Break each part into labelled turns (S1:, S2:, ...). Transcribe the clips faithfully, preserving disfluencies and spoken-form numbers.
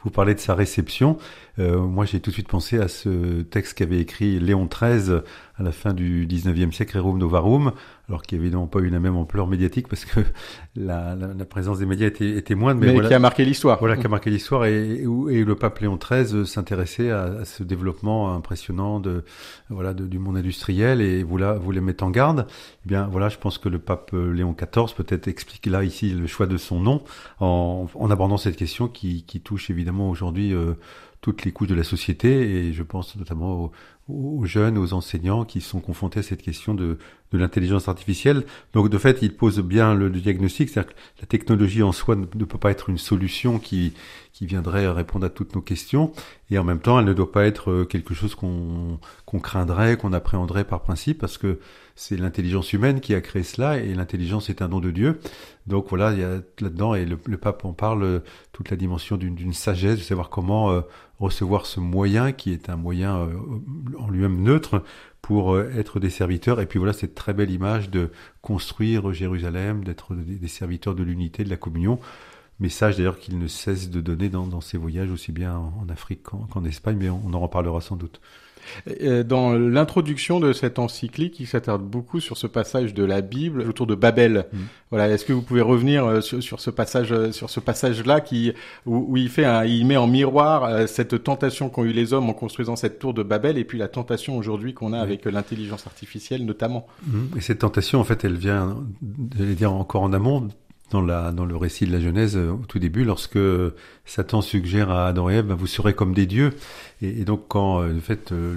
S1: vous parlez de sa réception. Euh, moi, j'ai tout de suite pensé à ce texte qu'avait écrit Léon treize à la fin du dix-neuvième siècle, Rerum Novarum, alors qui évidemment pas eu la même ampleur médiatique parce que la, la, la présence des médias était, était moindre, mais,
S2: mais
S1: voilà,
S2: qui a marqué l'histoire.
S1: Voilà, qui a marqué l'histoire, et, et, et le pape Léon treize s'intéressait à, à ce développement impressionnant de, voilà, de, du monde industriel, et vous la, vous les mettez en garde. Eh bien, voilà, je pense que le pape Léon quatorze peut-être explique là ici le choix de son nom en, en abordant cette question qui, qui touche évidemment aujourd'hui euh, toutes les couches de la société, et je pense notamment aux, aux jeunes, aux enseignants qui sont confrontés à cette question de, de l'intelligence artificielle. Donc de fait, il pose bien le, le diagnostic, c'est-à-dire que la technologie en soi ne, ne peut pas être une solution qui, qui viendrait répondre à toutes nos questions, et en même temps, elle ne doit pas être quelque chose qu'on, qu'on craindrait, qu'on appréhenderait par principe, parce que c'est l'intelligence humaine qui a créé cela, et l'intelligence est un don de Dieu. Donc voilà, il y a là-dedans, et le, le pape en parle, toute la dimension d'une, d'une sagesse, de savoir comment euh, recevoir ce moyen qui est un moyen euh, en lui-même neutre pour euh, être des serviteurs. Et puis voilà, cette très belle image de construire Jérusalem, d'être des, des serviteurs de l'unité, de la communion. Message d'ailleurs qu'il ne cesse de donner dans, dans ses voyages, aussi bien en, en Afrique qu'en, qu'en Espagne, mais on, on en reparlera sans doute.
S2: Dans l'introduction de cette encyclique, il s'attarde beaucoup sur ce passage de la Bible autour de Babel. Mmh. Voilà, est-ce que vous pouvez revenir sur, sur ce passage, sur ce passage-là qui où, où il fait, un, il met en miroir cette tentation qu'ont eu les hommes en construisant cette tour de Babel, et puis la tentation aujourd'hui qu'on a oui. avec l'intelligence artificielle notamment.
S1: Mmh. Et cette tentation, en fait, elle vient, j'allais dire encore en amont. Dans, la, dans le récit de la Genèse, au tout début, lorsque Satan suggère à Adam et Ève, vous serez comme des dieux. Et, et donc, quand, de fait, le,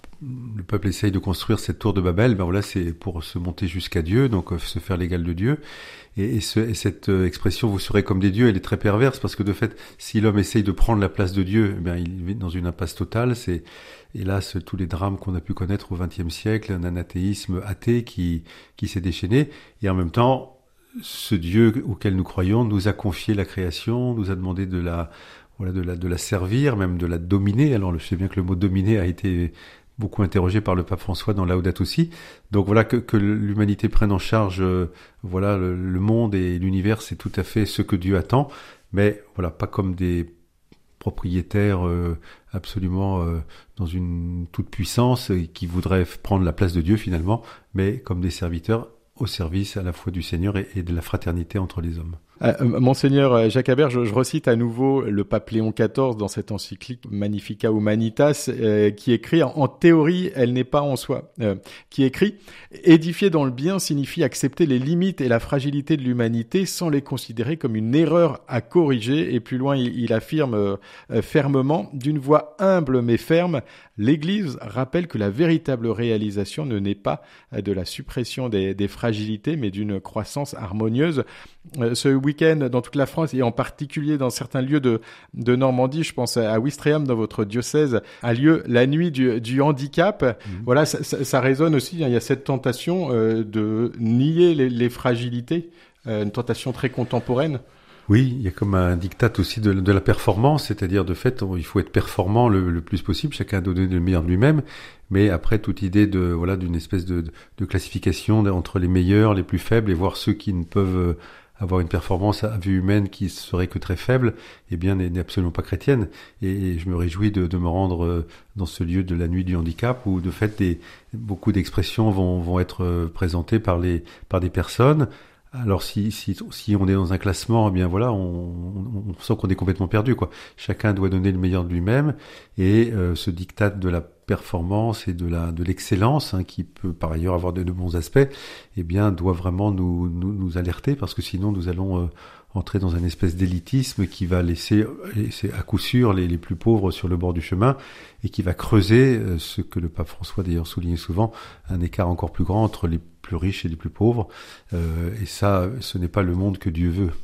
S1: le peuple essaye de construire cette tour de Babel, ben voilà, c'est pour se monter jusqu'à Dieu, donc se faire l'égal de Dieu. Et, et, ce, et cette expression, vous serez comme des dieux, elle est très perverse, parce que de fait, si l'homme essaye de prendre la place de Dieu, ben il vit dans une impasse totale. C'est, hélas, tous les drames qu'on a pu connaître au vingtième siècle, un anathéisme athée qui, qui s'est déchaîné. Et en même temps, ce Dieu auquel nous croyons nous a confié la création, nous a demandé de la, voilà, de la, de la servir, même de la dominer. Alors, je sais bien que le mot dominer a été beaucoup interrogé par le pape François dans Laudato Si. Donc voilà, que, que l'humanité prenne en charge, euh, voilà, le, le monde et l'univers, c'est tout à fait ce que Dieu attend. Mais voilà, pas comme des propriétaires euh, absolument euh, dans une toute puissance euh, qui voudraient prendre la place de Dieu finalement, mais comme des serviteurs au service à la fois du Seigneur et, et de la fraternité entre les hommes.
S2: Euh, Monseigneur Jacques Habert, je, je recite à nouveau le pape Léon quatorze dans cette encyclique Magnificat Humanitas, euh, qui écrit, en, en théorie, elle n'est pas en soi, euh, qui écrit « Édifier dans le bien signifie accepter les limites et la fragilité de l'humanité sans les considérer comme une erreur à corriger. » Et plus loin, il, il affirme euh, fermement, d'une voix humble mais ferme, l'Église rappelle que la véritable réalisation ne naît pas de la suppression des, des fragilités, mais d'une croissance harmonieuse. Euh, ce week-end, dans toute la France, et en particulier dans certains lieux de, de Normandie, je pense à Ouistreham, dans votre diocèse, a lieu la nuit du, du handicap. Mmh. Voilà, ça, ça, ça résonne aussi, hein, il y a cette tentation euh, de nier les, les fragilités, euh, une tentation très contemporaine.
S1: Oui, il y a comme un diktat aussi de, de la performance, c'est-à-dire de fait, il faut être performant le, le plus possible, chacun doit donner le meilleur de lui-même, mais après toute idée de voilà d'une espèce de, de classification entre les meilleurs, les plus faibles, et voir ceux qui ne peuvent avoir une performance à vue humaine qui serait que très faible, eh bien n'est, n'est absolument pas chrétienne. Et, et je me réjouis de, de me rendre dans ce lieu de la nuit du handicap où de fait des, beaucoup d'expressions vont, vont être présentées par les par des personnes. Alors si si si on est dans un classement, eh bien voilà, on, on, on sent qu'on est complètement perdu, quoi. Chacun doit donner le meilleur de lui-même, et euh, ce diktat de la performance et de la de l'excellence, hein, qui peut par ailleurs avoir de, de bons aspects, eh bien doit vraiment nous nous, nous alerter, parce que sinon nous allons euh, entrer dans une espèce d'élitisme qui va laisser, laisser à coup sûr les, les plus pauvres sur le bord du chemin, et qui va creuser euh, ce que le pape François d'ailleurs soulignait souvent, un écart encore plus grand entre les plus riches et les plus pauvres, euh, et ça, ce n'est pas le monde que Dieu veut.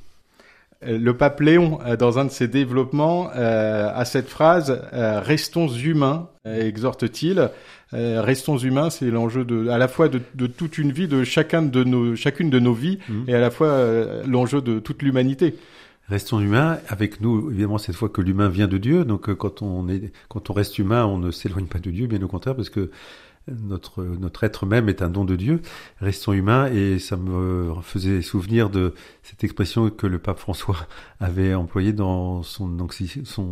S2: Le pape Léon, dans un de ses développements, euh, a cette phrase euh, « Restons humains », exhorte-t-il. Euh, restons humains, c'est l'enjeu de, à la fois de, de toute une vie, de chacun de nos, chacune de nos vies, mmh. et à la fois euh, l'enjeu de toute l'humanité.
S1: Restons humains, avec nous, évidemment, cette fois que l'humain vient de Dieu. Donc, euh, quand on est, quand on reste humain, on ne s'éloigne pas de Dieu, bien au contraire, parce que notre notre être même est un don de Dieu. Restons humains, et ça me faisait souvenir de cette expression que le pape François avait employée dans son, son